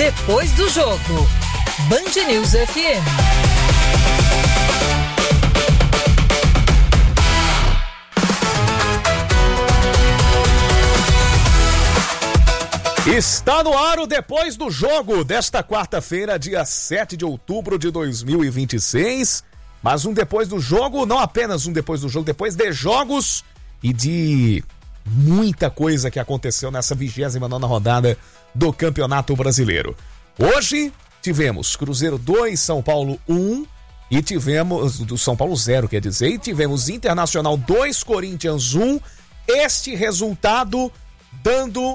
Depois do jogo, Band News FM. Está no ar o Depois do Jogo desta quarta-feira, dia 7 de outubro de 2026. Mas um depois do jogo, não apenas um depois do jogo, depois de jogos e de muita coisa que aconteceu nessa 29ª rodada do Campeonato Brasileiro. Hoje tivemos Cruzeiro 2, São Paulo 1 e tivemos, do São Paulo 0, quer dizer, e tivemos Internacional 2, Corinthians 1. Este resultado dando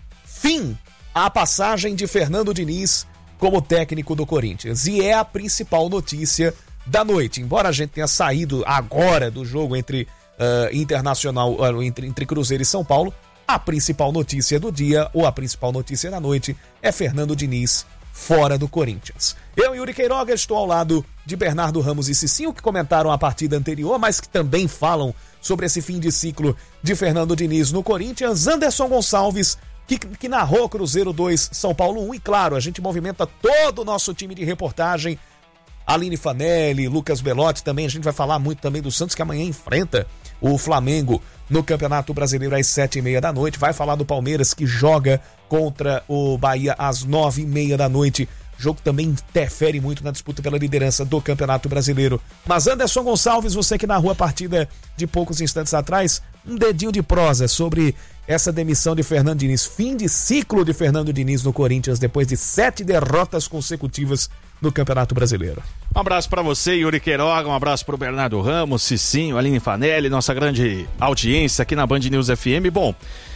fim à passagem de Fernando Diniz como técnico do Corinthians. E é a principal notícia da noite. Embora a gente tenha saído agora do jogo entre Internacional, entre Cruzeiro e São Paulo, a principal notícia do dia, ou a principal notícia da noite, é Fernando Diniz fora do Corinthians. Eu, Yuri Queiroga, estou ao lado de Bernardo Ramos e Cicinho, que comentaram a partida anterior, mas que também falam sobre esse fim de ciclo de Fernando Diniz no Corinthians. Anderson Gonçalves, que narrou Cruzeiro 2, São Paulo 1. E claro, a gente movimenta todo o nosso time de reportagem. Aline Fanelli, Lucas Belotti também. A gente vai falar muito também do Santos, que amanhã enfrenta o Flamengo no Campeonato Brasileiro às 7h30 da noite. Vai falar do Palmeiras, que joga contra o Bahia às 9h30 da noite. O jogo também interfere muito na disputa pela liderança do Campeonato Brasileiro. Mas Anderson Gonçalves, você que narrou a partida de poucos instantes atrás, um dedinho de prosa sobre essa demissão de Fernando Diniz. Fim de ciclo de Fernando Diniz no Corinthians depois de 7 derrotas consecutivas no Campeonato Brasileiro. Um abraço pra você, Yuri Queiroga, um abraço pro Bernardo Ramos, Cicinho, Aline Fanelli, nossa grande audiência aqui na Band News FM. Bom,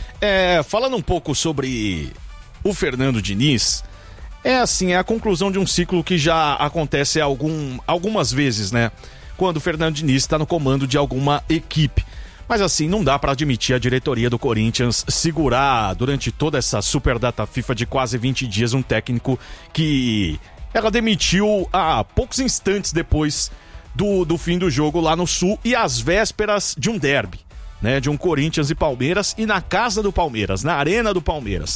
falando um pouco sobre o Fernando Diniz, é a conclusão de um ciclo que já acontece algumas vezes, né? Quando o Fernando Diniz está no comando de alguma equipe. Mas assim, não dá para admitir a diretoria do Corinthians segurar durante toda essa super data FIFA de quase 20 dias um técnico que ela demitiu há poucos instantes depois do fim do jogo lá no Sul e às vésperas de um derby, né? De um Corinthians e Palmeiras e na casa do Palmeiras, na arena do Palmeiras.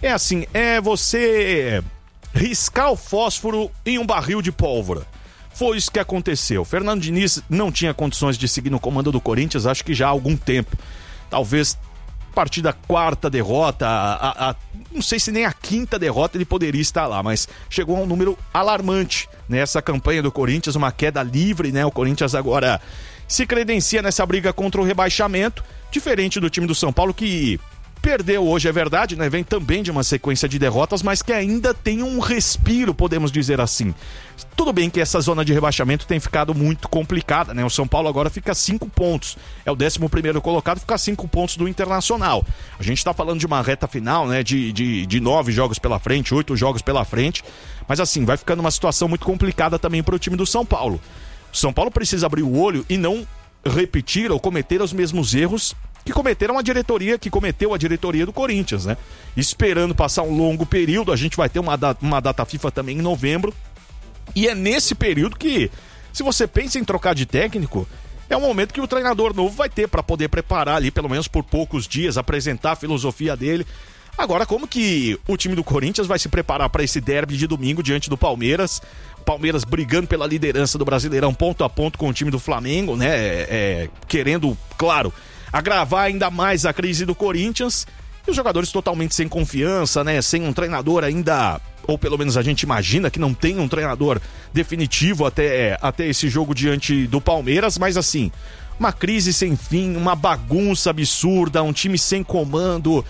É você riscar o fósforo em um barril de pólvora. Foi isso que aconteceu. Fernando Diniz não tinha condições de seguir no comando do Corinthians, acho que já há algum tempo. Talvez a partir da quarta derrota, não sei se nem a quinta derrota ele poderia estar lá, mas chegou a um número alarmante nessa campanha do Corinthians, uma queda livre, né? O Corinthians agora se credencia nessa briga contra o rebaixamento, diferente do time do São Paulo, que perdeu hoje, é verdade, né? Vem também de uma sequência de derrotas, mas que ainda tem um respiro, podemos dizer assim. Tudo bem que essa zona de rebaixamento tem ficado muito complicada, né? O São Paulo agora fica 5 pontos. É o 11º colocado, fica 5 pontos do Internacional. A gente tá falando de uma reta final, né? De 9 jogos pela frente, 8 jogos pela frente. Mas assim, vai ficando uma situação muito complicada também pro time do São Paulo. O São Paulo precisa abrir o olho e não repetir ou cometer os mesmos erros que cometeu a diretoria do Corinthians, né? Esperando passar um longo período, a gente vai ter uma data FIFA também em novembro, e é nesse período que, se você pensa em trocar de técnico, é um momento que o treinador novo vai ter para poder preparar ali, pelo menos por poucos dias, apresentar a filosofia dele. Agora, como que o time do Corinthians vai se preparar para esse derby de domingo diante do Palmeiras? O Palmeiras brigando pela liderança do Brasileirão ponto a ponto com o time do Flamengo, né? Querendo, claro, agravar ainda mais a crise do Corinthians, e os jogadores totalmente sem confiança, né? Sem um treinador ainda, ou pelo menos a gente imagina que não tem um treinador definitivo até esse jogo diante do Palmeiras, mas assim, uma crise sem fim, uma bagunça absurda, um time sem comando,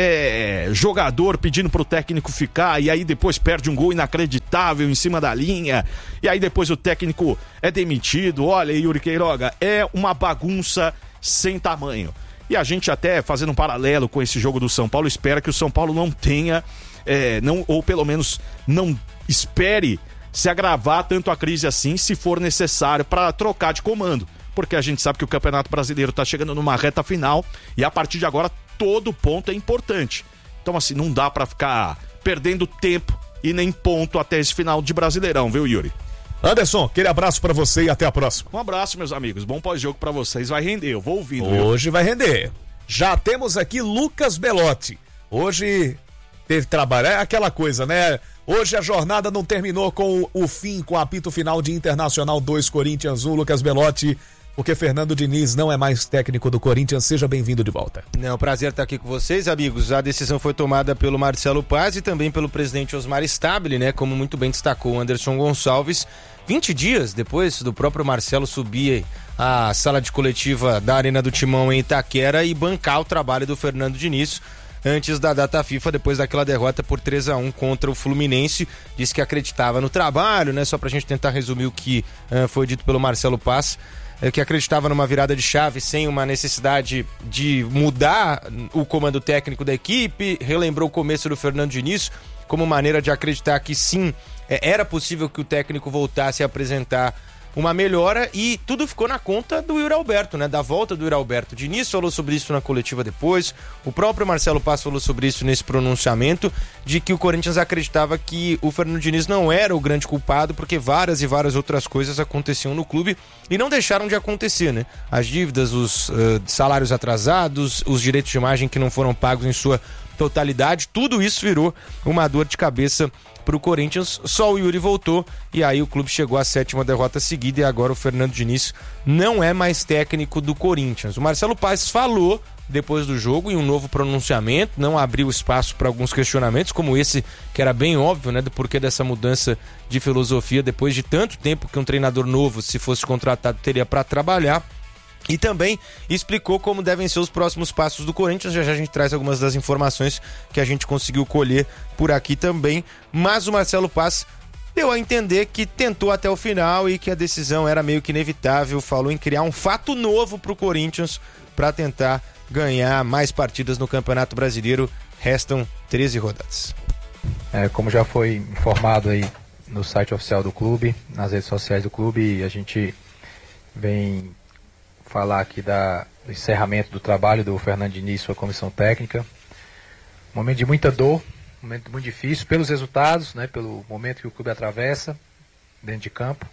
jogador pedindo pro técnico ficar, e aí depois perde um gol inacreditável em cima da linha, e aí depois o técnico é demitido. Olha, Yuri Queiroga, é uma bagunça sem tamanho. E a gente até fazendo um paralelo com esse jogo do São Paulo, espera que o São Paulo não tenha, ou pelo menos não espere se agravar tanto a crise assim, se for necessário para trocar de comando. Porque a gente sabe que o Campeonato Brasileiro está chegando numa reta final e a partir de agora todo ponto é importante. Então assim, não dá para ficar perdendo tempo e nem ponto até esse final de Brasileirão, viu, Yuri? Anderson, aquele abraço pra você e até a próxima. Um abraço, meus amigos. Bom pós-jogo pra vocês. Vai render, eu vou ouvindo. Hoje vai render. Já temos aqui Lucas Belotti. Hoje teve trabalho. É aquela coisa, né? Hoje a jornada não terminou com o fim, com o apito final de Internacional 2, Corinthians 1, Lucas Belotti, porque Fernando Diniz não é mais técnico do Corinthians. Seja bem-vindo de volta. Não, prazer estar aqui com vocês, amigos. A decisão foi tomada pelo Marcelo Paz e também pelo presidente Osmar Stabile, né? Como muito bem destacou o Anderson Gonçalves. 20 dias depois do próprio Marcelo subir à sala de coletiva da Arena do Timão em Itaquera e bancar o trabalho do Fernando Diniz antes da data FIFA, depois daquela derrota por 3-1 contra o Fluminense. Disse que acreditava no trabalho, né? Só pra gente tentar resumir o que foi dito pelo Marcelo Paz, que acreditava numa virada de chave sem uma necessidade de mudar o comando técnico da equipe, relembrou o começo do Fernando Diniz como maneira de acreditar que sim, era possível que o técnico voltasse a apresentar uma melhora, e tudo ficou na conta do Yuri Alberto, né? Da volta do Yuri Alberto. Diniz falou sobre isso na coletiva depois, o próprio Marcelo Paz falou sobre isso nesse pronunciamento, de que o Corinthians acreditava que o Fernando Diniz não era o grande culpado, porque várias e várias outras coisas aconteciam no clube e não deixaram de acontecer, né? As dívidas, os salários atrasados, os direitos de imagem que não foram pagos em sua totalidade, tudo isso virou uma dor de cabeça pro Corinthians. Só o Yuri voltou e aí o clube chegou à 7ª derrota seguida e agora o Fernando Diniz não é mais técnico do Corinthians. O Marcelo Paz falou depois do jogo em um novo pronunciamento, não abriu espaço para alguns questionamentos, como esse que era bem óbvio, né, do porquê dessa mudança de filosofia depois de tanto tempo que um treinador novo, se fosse contratado, teria para trabalhar. E também explicou como devem ser os próximos passos do Corinthians. Já já a gente traz algumas das informações que a gente conseguiu colher por aqui também. Mas o Marcelo Paz deu a entender que tentou até o final e que a decisão era meio que inevitável. Falou em criar um fato novo para o Corinthians para tentar ganhar mais partidas no Campeonato Brasileiro. Restam 13 rodadas. Como já foi informado aí no site oficial do clube, nas redes sociais do clube, a gente vem falar aqui do encerramento do trabalho do Fernando Diniz e sua comissão técnica. Momento de muita dor, momento muito difícil pelos resultados, né, pelo momento que o clube atravessa dentro de campo,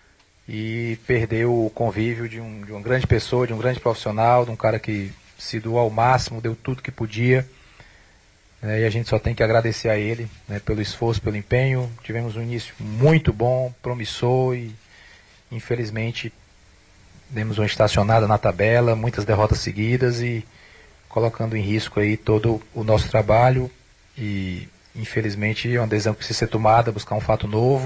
e perdeu o convívio de uma grande pessoa, de um grande profissional, de um cara que se doou ao máximo, deu tudo que podia, e a gente só tem que agradecer a ele, né, pelo esforço, pelo empenho. Tivemos um início muito bom, promissor, e infelizmente demos uma estacionada na tabela, muitas derrotas seguidas e colocando em risco aí todo o nosso trabalho. E infelizmente é uma decisão que precisa ser tomada, buscar um fato novo.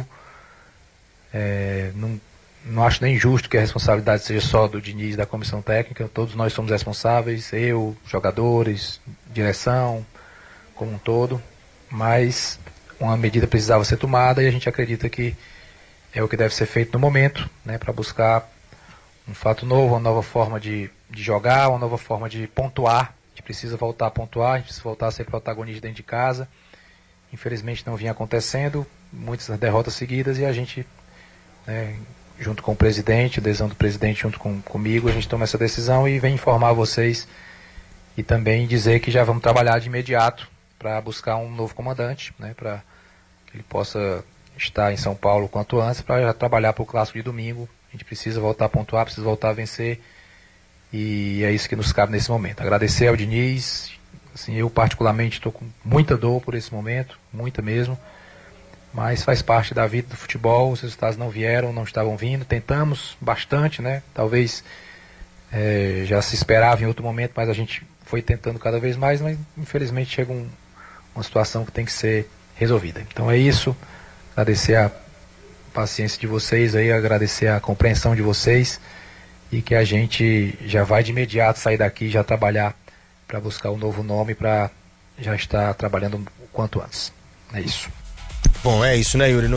Não acho nem justo que a responsabilidade seja só do Diniz e da comissão técnica. Todos nós somos responsáveis, eu, jogadores, direção, como um todo. Mas uma medida precisava ser tomada e a gente acredita que é o que deve ser feito no momento, né, para buscar um fato novo, uma nova forma de jogar, uma nova forma de pontuar. A gente precisa voltar a pontuar, a gente precisa voltar a ser protagonista dentro de casa. Infelizmente não vinha acontecendo, muitas derrotas seguidas, e a gente, né, junto com o presidente, a decisão do presidente junto comigo, a gente toma essa decisão e vem informar vocês e também dizer que já vamos trabalhar de imediato para buscar um novo comandante, né, para que ele possa estar em São Paulo quanto antes, para já trabalhar para o clássico de domingo. A gente precisa voltar a pontuar, precisa voltar a vencer, e é isso que nos cabe nesse momento. Agradecer ao Diniz, assim, eu particularmente estou com muita dor por esse momento, muita mesmo, mas faz parte da vida do futebol. Os resultados não vieram, não estavam vindo, tentamos bastante, né? Talvez já se esperava em outro momento, mas a gente foi tentando cada vez mais, mas infelizmente chega uma situação que tem que ser resolvida. Então é isso, agradecer a paciência de vocês aí, agradecer a compreensão de vocês, e que a gente já vai de imediato sair daqui e já trabalhar para buscar um novo nome, para já estar trabalhando o quanto antes. É isso. Bom, é isso, né, Yuri?